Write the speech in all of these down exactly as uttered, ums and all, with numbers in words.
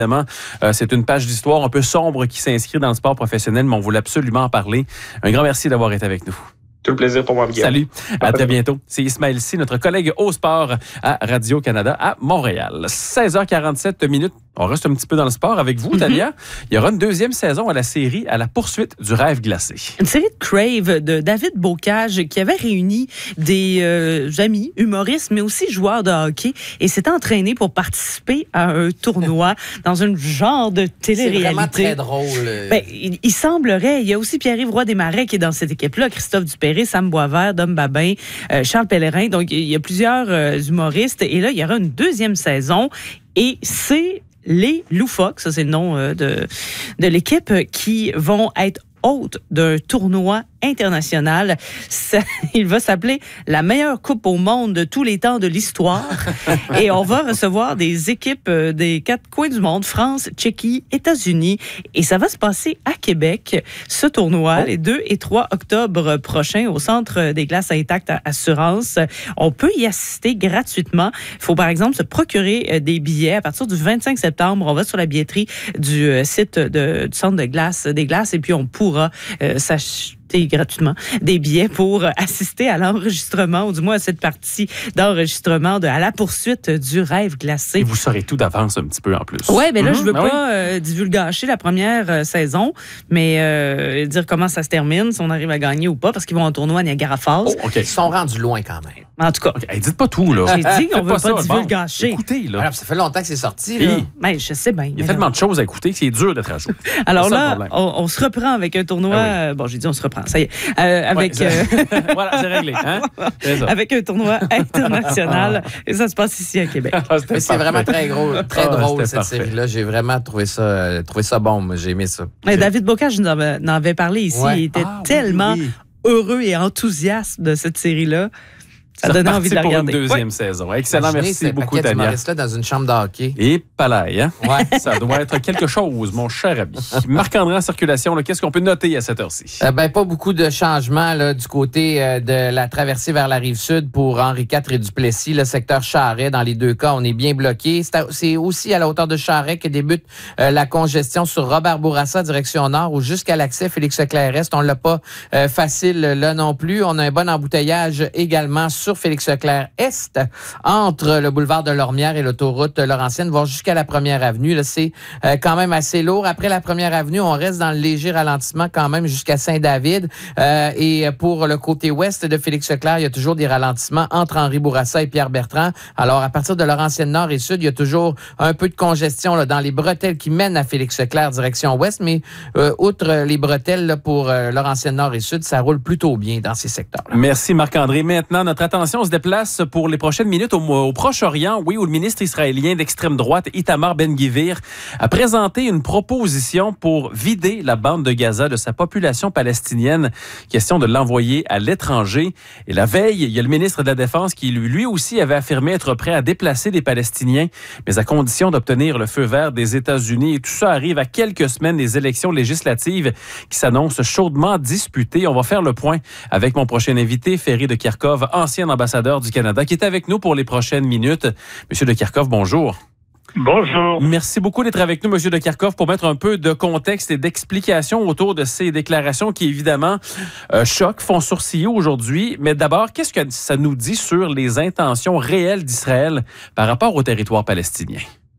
Évidemment, euh, c'est une page d'histoire un peu sombre qui s'inscrit dans le sport professionnel, mais on voulait absolument en parler. Un grand merci d'avoir été avec nous. Tout le plaisir pour moi, Miguel. Salut, à très bientôt. C'est Ismaël Sy, notre collègue au sport à Radio-Canada à Montréal. seize heures quarante-sept minutes. On reste un petit peu dans le sport avec vous, Tania. Mm-hmm. Il y aura une deuxième saison à la série À la poursuite du rêve glacé. Une série de Crave de David Bocage qui avait réuni des euh, amis, humoristes, mais aussi joueurs de hockey et s'est entraîné pour participer à un tournoi dans un genre de télé-réalité. C'est vraiment très drôle. Ben, il, il semblerait. Il y a aussi Pierre-Yves Roy Desmarais qui est dans cette équipe-là, Christophe Dupéré, Sam Boisvert, Dom Babin, euh, Charles Pellerin. Donc, il y a plusieurs euh, humoristes. Et là, il y aura une deuxième saison et c'est les Loufoques, ça c'est le nom euh, de, de l'équipe, qui vont être hôtes d'un tournoi international. Ça, il va s'appeler la meilleure coupe au monde de tous les temps de l'histoire. Et on va recevoir des équipes euh, des quatre coins du monde, France, Tchéquie, États-Unis. Et ça va se passer à Québec, ce tournoi, oh. les deux et trois octobre prochains au Centre des glaces intactes à Assurance. On peut y assister gratuitement. Il faut par exemple se procurer euh, des billets à partir du vingt-cinq septembre. On va sur la billetterie du euh, site de, du Centre de glace, des glaces et puis on pourra euh, s'acheter gratuitement des billets pour assister à l'enregistrement, ou du moins à cette partie d'enregistrement de À la poursuite du rêve glacé. Et vous saurez tout d'avance un petit peu en plus. Oui, mais là, mm-hmm. je veux ben pas oui. euh, divulgacher la première euh, saison, mais euh, dire comment ça se termine, si on arrive à gagner ou pas, parce qu'ils vont en tournoi à Niagara Falls. Oh, OK. Ils sont rendus loin quand même. En tout cas. Okay. Hey, dites pas tout, là. J'ai dit qu'on veut pas, pas divulgacher. Bon, écoutez, là. Alors, ça fait longtemps que c'est sorti, là. Et, ben, je sais bien. Il y a tellement de choses à écouter que c'est dur d'être à jour. Alors là, on, on se reprend avec un tournoi. Ah oui. Bon, j'ai dit on se reprend, ça y est. Euh, avec, ouais, euh... voilà, c'est réglé. Hein? C'est avec un tournoi international. Et ça se passe ici à Québec. Ah, c'est vraiment très gros, très ah, drôle, cette parfait. série-là. J'ai vraiment trouvé ça, euh, trouvé ça bon. Moi, j'ai aimé ça. Mais David Bocage nous en avait parlé ici. Ouais. Il était ah, tellement oui, oui. heureux et enthousiaste de cette série-là. Ça donne envie de la regarder. Pour une deuxième ouais. saison. Excellent, imaginez, merci beaucoup, Tania. Là dans une chambre de hockey. Et palaille, hein? Ouais. Ça doit être quelque chose, mon cher ami. Marc-André en circulation, là, qu'est-ce qu'on peut noter à cette heure-ci? Euh, ben, pas beaucoup de changements là, du côté euh, de la traversée vers la Rive-Sud pour Henri quatre et Duplessis, le secteur Charest. Dans les deux cas, on est bien bloqué. C'est, à, c'est aussi à la hauteur de Charest que débute euh, la congestion sur Robert Bourassa, direction nord, ou jusqu'à l'accès Félix-Leclerc-Est. On l'a pas euh, facile là non plus. On a un bon embouteillage également sur Félix-Leclerc Est, entre le boulevard de Lormière et l'autoroute Laurentienne, voire jusqu'à la Première Avenue. Là, c'est euh, quand même assez lourd. Après la Première Avenue, on reste dans le léger ralentissement quand même jusqu'à Saint-David. Euh, et pour le côté ouest de Félix-Leclerc, il y a toujours des ralentissements entre Henri Bourassa et Pierre-Bertrand. Alors, à partir de Laurentienne Nord et Sud, il y a toujours un peu de congestion là, dans les bretelles qui mènent à Félix-Leclerc, direction ouest. Mais euh, outre les bretelles là, pour euh, Laurentienne Nord et Sud, ça roule plutôt bien dans ces secteurs-là. Merci Marc-André. Maintenant, notre attention se déplace pour les prochaines minutes au, au Proche-Orient, oui, où le ministre israélien d'extrême droite, Itamar Ben-Gvir, a présenté une proposition pour vider la bande de Gaza de sa population palestinienne. Question de l'envoyer à l'étranger. Et la veille, il y a le ministre de la Défense qui, lui aussi, avait affirmé être prêt à déplacer des Palestiniens, mais à condition d'obtenir le feu vert des États-Unis. Et tout ça arrive à quelques semaines des élections législatives qui s'annoncent chaudement disputées. On va faire le point avec mon prochain invité, Ferry de Kerkhove, ancien ambassadeur du Canada, qui est avec nous pour les prochaines minutes. Monsieur de Kerkhove, bonjour. Bonjour. Merci beaucoup d'être avec nous, Monsieur de Kerkhove, pour mettre un peu de contexte et d'explication autour de ces déclarations qui, évidemment, euh, choquent, font sourciller aujourd'hui. Mais d'abord, qu'est-ce que ça nous dit sur les intentions réelles d'Israël par rapport au territoire palestinien?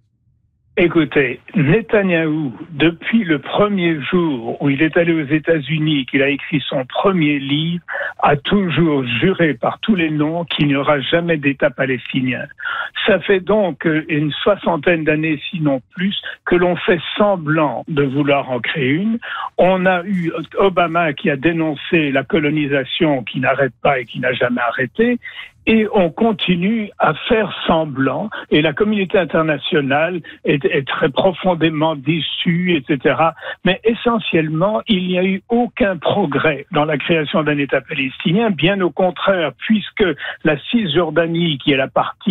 Écoutez, Netanyahou, depuis le premier jour où il est allé aux États-Unis, qu'il a écrit son premier livre, a toujours juré par tous les noms qu'il n'y aura jamais d'État palestinien. Ça fait donc une soixantaine d'années, sinon plus, que l'on fait semblant de vouloir en créer une. On a eu Obama qui a dénoncé la colonisation qui n'arrête pas et qui n'a jamais arrêté. Et on continue à faire semblant, et la communauté internationale est, est très profondément déçue, et cetera. Mais essentiellement, il n'y a eu aucun progrès dans la création d'un État palestinien, bien au contraire, puisque la Cisjordanie, qui est la partie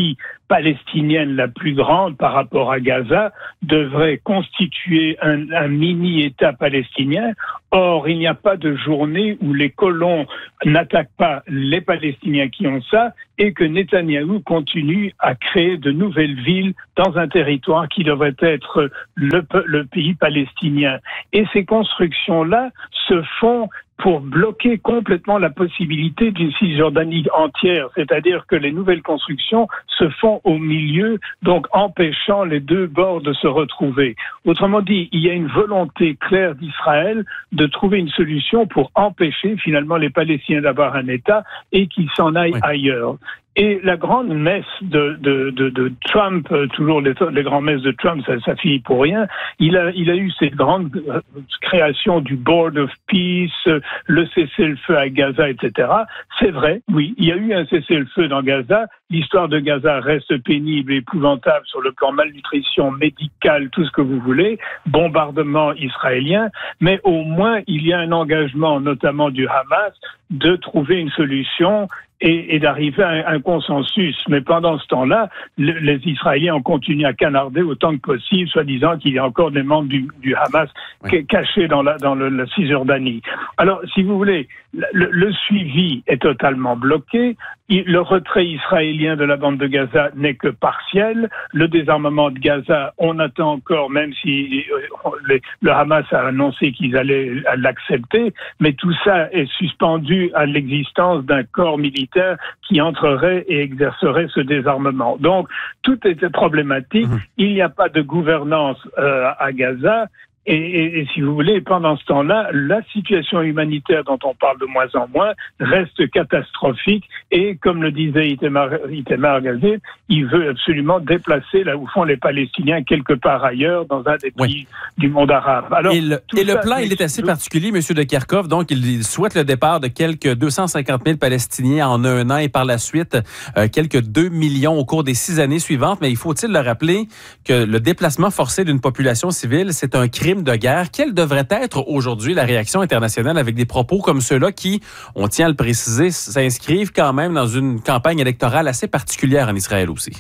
palestinienne la plus grande par rapport à Gaza devrait constituer un, un mini-État palestinien. Or, il n'y a pas de journée où les colons n'attaquent pas les Palestiniens qui ont ça et que Netanyahou continue à créer de nouvelles villes dans un territoire qui devrait être le, le pays palestinien. Et ces constructions-là se font pour bloquer complètement la possibilité d'une Cisjordanie entière, c'est-à-dire que les nouvelles constructions se font au milieu, donc empêchant les deux bords de se retrouver. Autrement dit, il y a une volonté claire d'Israël de trouver une solution pour empêcher finalement les Palestiniens d'avoir un État et qu'ils s'en aillent oui. ailleurs. Et la grande messe de, de, de, de Trump, toujours les, les grandes messes de Trump, ça, ça finit pour rien. Il a, il a eu cette grande création du Board of Peace, le cessez-le-feu à Gaza, et cetera. C'est vrai, oui, il y a eu un cessez-le-feu dans Gaza. L'histoire de Gaza reste pénible et épouvantable sur le plan malnutrition, médicale, tout ce que vous voulez, bombardement israélien, mais au moins il y a un engagement, notamment du Hamas, de trouver une solution et, et d'arriver à un, un consensus. Mais pendant ce temps-là, le, les Israéliens ont continué à canarder autant que possible, soi-disant qu'il y a encore des membres du, du Hamas oui. cachés dans la, dans le, la Cisjordanie. Alors, si vous voulez, le, le suivi est totalement bloqué. Le retrait israélien de la bande de Gaza n'est que partiel. Le désarmement de Gaza, on attend encore, même si les, le Hamas a annoncé qu'ils allaient l'accepter, mais tout ça est suspendu à l'existence d'un corps militaire qui entrerait et exercerait ce désarmement. Donc, tout était problématique. Mmh. Il n'y a pas de gouvernance euh, à Gaza. Et, et, et si vous voulez, pendant ce temps-là, la situation humanitaire dont on parle de moins en moins reste catastrophique. Et comme le disait Itamar, Itamar Gazé, il veut absolument déplacer là où font les Palestiniens quelque part ailleurs dans un des pays oui. du monde arabe. Alors, et le, et le plan, il est assez particulier, M. de Kerkhove. Donc, il souhaite le départ de quelques deux cent cinquante mille Palestiniens en un an et par la suite, euh, quelques deux millions au cours des six années suivantes. Mais il faut-il le rappeler que le déplacement forcé d'une population civile, c'est un crime de guerre. Quelle devrait être aujourd'hui la réaction internationale avec des propos comme ceux-là qui, on tient à le préciser, s'inscrivent quand même dans une campagne électorale assez particulière en Israël aussi?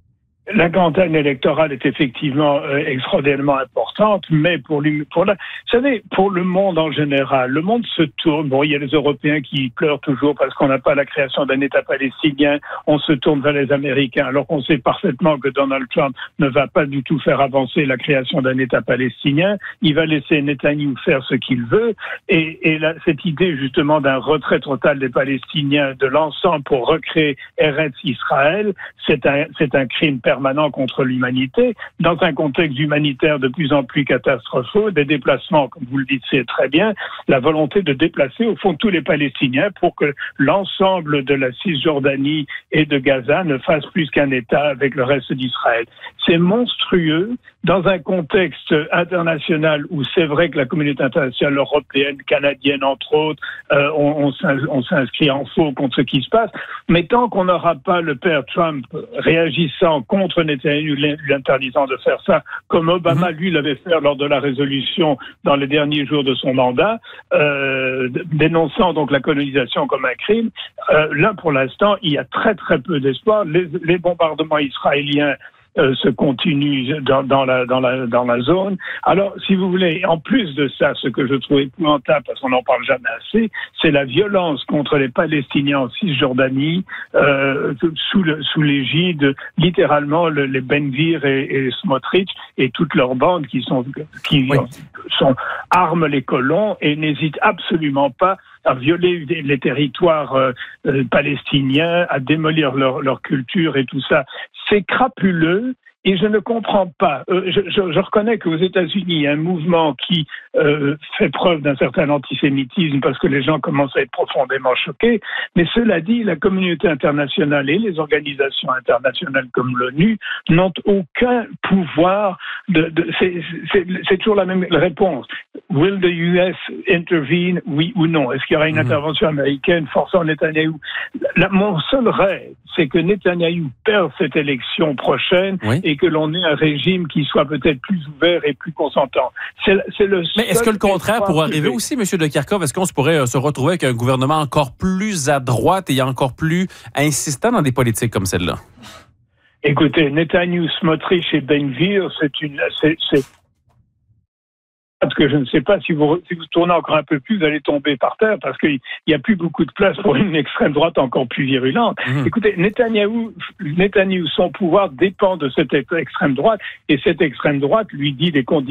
La campagne électorale est effectivement euh, extraordinairement importante, mais pour, lui, pour la, vous savez, pour le monde en général, le monde se tourne. Bon, il y a les Européens qui pleurent toujours parce qu'on n'a pas la création d'un État palestinien. On se tourne vers les Américains, alors qu'on sait parfaitement que Donald Trump ne va pas du tout faire avancer la création d'un État palestinien. Il va laisser Netanyahou faire ce qu'il veut. Et, et là, cette idée justement d'un retrait total des Palestiniens de l'ensemble pour recréer Eretz Israël, c'est un, c'est un crime permanent permanent contre l'humanité, dans un contexte humanitaire de plus en plus catastropheux, des déplacements, comme vous le dites, c'est très bien, la volonté de déplacer au fond tous les Palestiniens pour que l'ensemble de la Cisjordanie et de Gaza ne fasse plus qu'un État avec le reste d'Israël. C'est monstrueux dans un contexte international où c'est vrai que la communauté internationale européenne, canadienne entre autres, euh, on, on s'inscrit en faux contre ce qui se passe, mais tant qu'on n'aura pas le père Trump réagissant contre contre Netanyahou, lui interdisant de faire ça, comme Obama, lui, l'avait fait lors de la résolution dans les derniers jours de son mandat, euh, dénonçant donc la colonisation comme un crime. Euh, là, pour l'instant, il y a très très peu d'espoir. Les, les bombardements israéliens Euh, se continue dans, dans, la, dans, la, dans la zone. Alors, si vous voulez, en plus de ça, ce que je trouve épouvantable, parce qu'on n'en parle jamais assez, c'est la violence contre les Palestiniens en Cisjordanie, euh, sous, le, sous l'égide, littéralement, le, les Ben Gvir et, et Smotrich et toutes leurs bandes qui sont qui oui. sont arment les colons et n'hésitent absolument pas à violer les territoires euh, euh, palestiniens, à démolir leur, leur culture et tout ça. C'est crapuleux et je ne comprends pas. Euh, je, je, je reconnais qu'aux États-Unis, il y a un mouvement qui euh, fait preuve d'un certain antisémitisme parce que les gens commencent à être profondément choqués. Mais cela dit, la communauté internationale et les organisations internationales comme l'ONU n'ont aucun pouvoir de... de c'est, c'est, c'est toujours la même réponse. Will the U S intervene, oui ou non? Est-ce qu'il y aura une mmh. intervention américaine forçant Netanyahou? La, mon seul rêve, c'est que Netanyahou perde cette élection prochaine oui. et que l'on ait un régime qui soit peut-être plus ouvert et plus consentant. C'est, c'est le Mais est-ce que le contraire pourrait arriver aussi, M. de Kerkhove? Est-ce qu'on se pourrait euh, se retrouver avec un gouvernement encore plus à droite et encore plus insistant dans des politiques comme celle-là? Écoutez, Netanyahou, Smotrich et Ben-Gvir, c'est une, c'est, c'est parce que je ne sais pas si vous, si vous tournez encore un peu plus, vous allez tomber par terre parce qu'il n'y a plus beaucoup de place pour une extrême droite encore plus virulente. Mmh. Écoutez, Netanyahou, Netanyahou, son pouvoir dépend de cette extrême droite et cette extrême droite lui dit des conditions